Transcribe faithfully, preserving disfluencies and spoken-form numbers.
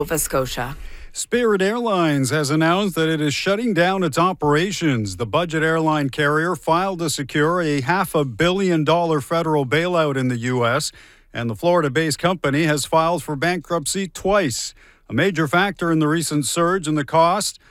Nova Scotia. Spirit Airlines has announced that it is shutting down its operations. The budget airline carrier filed to secure a half a billion dollar federal bailout in the U S, and the Florida-based company has filed for bankruptcy twice. A major factor in the recent surge in the cost